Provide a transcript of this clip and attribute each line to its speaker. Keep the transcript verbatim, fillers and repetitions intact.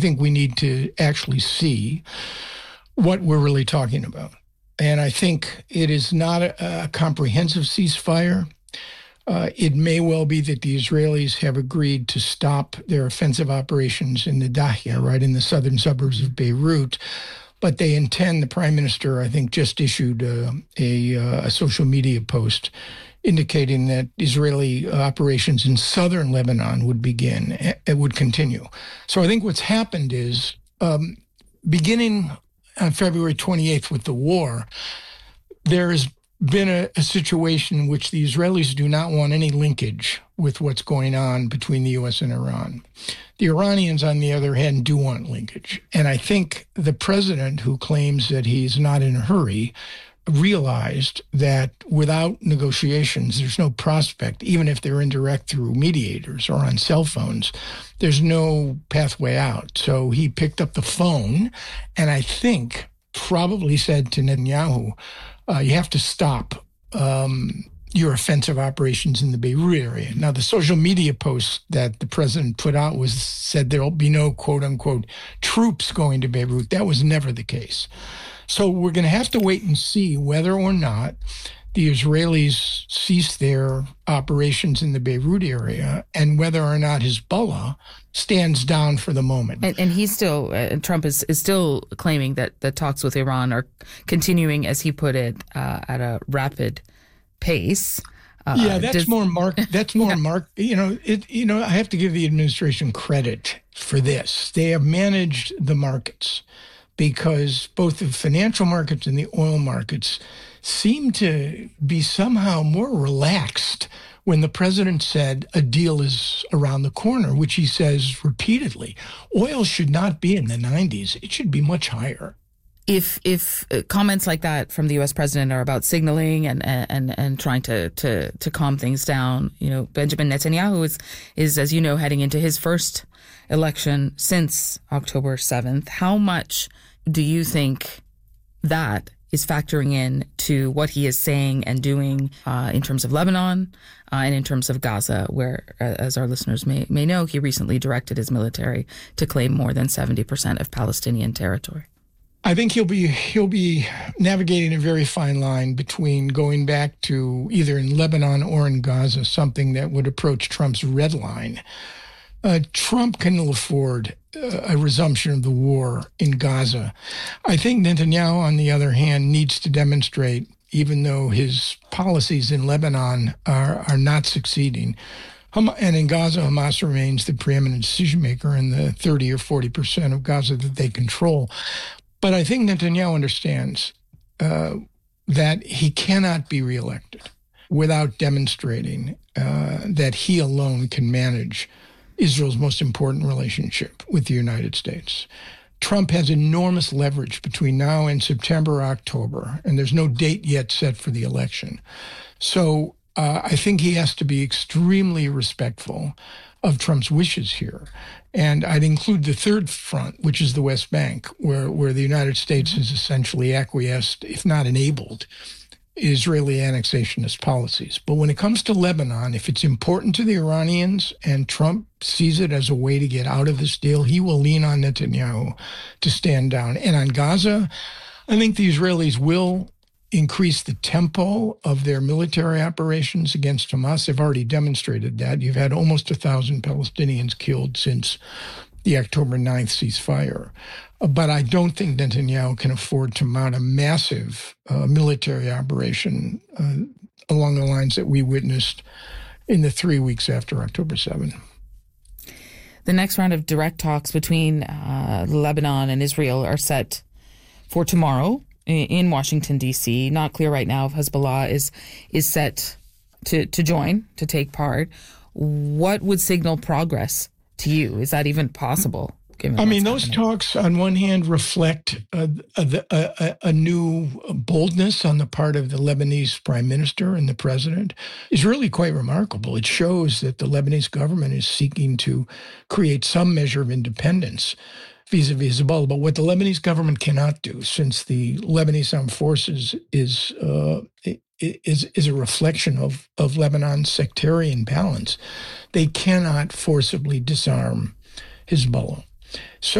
Speaker 1: think we need to actually see what we're really talking about. And I think it is not a, a comprehensive ceasefire. Uh, it may well be that the Israelis have agreed to stop their offensive operations in the Dahia, right in the southern suburbs of Beirut. But they intend, the prime minister, I think, just issued a, a, a social media post indicating that Israeli operations in southern Lebanon would begin, it would continue. So I think what's happened is, um, beginning on February twenty-eighth with the war, there has been a, a situation in which the Israelis do not want any linkage with what's going on between the U S and Iran. The Iranians, on the other hand, do want linkage. And I think the president, who claims that he's not in a hurry, realized that without negotiations, there's no prospect, even if they're indirect through mediators or on cell phones, there's no pathway out. So he picked up the phone and I think probably said to Netanyahu, uh, you have to stop um, your offensive operations in the Beirut area. Now, the social media post that the president put out was said there'll be no quote unquote troops going to Beirut. That was never the case. So we're going to have to wait and see whether or not the Israelis cease their operations in the Beirut area and whether or not Hezbollah stands down for the moment.
Speaker 2: And, and he's still, uh, Trump is, is still claiming that the talks with Iran are continuing, as he put it, uh, at a rapid pace. Uh,
Speaker 1: yeah, that's does, more mark. That's more
Speaker 2: yeah.
Speaker 1: mark. You know, it. You know, I have to give the administration credit for this. They have managed the markets, because both the financial markets and the oil markets seem to be somehow more relaxed when the president said a deal is around the corner, which he says repeatedly. Oil should not be in the nineties. It should be much higher.
Speaker 2: If if comments like that from the U S president are about signaling and and and trying to to to calm things down, you know, Benjamin Netanyahu is is, as you know, heading into his first election since October seventh. How much do you think that is factoring in to what he is saying and doing uh, in terms of Lebanon uh, and in terms of Gaza, where, uh, as our listeners may may know, he recently directed his military to claim more than seventy percent of Palestinian territory?
Speaker 1: I think he'll be he'll be navigating a very fine line between going back to either in Lebanon or in Gaza, something that would approach Trump's red line. Uh, Trump can afford uh, a resumption of the war in Gaza. I think Netanyahu, on the other hand, needs to demonstrate, even though his policies in Lebanon are, are not succeeding, and in Gaza, Hamas remains the preeminent decision maker in the thirty or forty percent of Gaza that they control. But I think Netanyahu understands uh, that he cannot be reelected without demonstrating uh, that he alone can manage Israel's most important relationship with the United States. Trump has enormous leverage between now and September or October, and there's no date yet set for the election. So uh, I think he has to be extremely respectful of Trump's wishes here. And I'd include the third front, which is the West Bank, where, where the United States has essentially acquiesced, if not enabled, Israeli annexationist policies. But when it comes to Lebanon, if it's important to the Iranians and Trump sees it as a way to get out of this deal, he will lean on Netanyahu to stand down. And on Gaza, I think the Israelis will increase the tempo of their military operations against Hamas. They've already demonstrated that. You've had almost a thousand Palestinians killed since the October ninth ceasefire. But I don't think Netanyahu can afford to mount a massive uh, military operation uh, along the lines that we witnessed in the three weeks after October seventh.
Speaker 2: The next round of direct talks between uh, Lebanon and Israel are set for tomorrow in Washington, D C. Not clear right now if Hezbollah is is set to, to join, to take part. What would signal progress to you? Is that even possible?
Speaker 1: I mean, those happening? talks, on one hand, reflect a, a, a, a new boldness on the part of the Lebanese prime minister and the president. Is really quite remarkable. It shows that the Lebanese government is seeking to create some measure of independence vis-a-vis Hezbollah. But what the Lebanese government cannot do, since the Lebanese armed forces is uh, is is a reflection of, of Lebanon's sectarian balance, they cannot forcibly disarm Hezbollah. So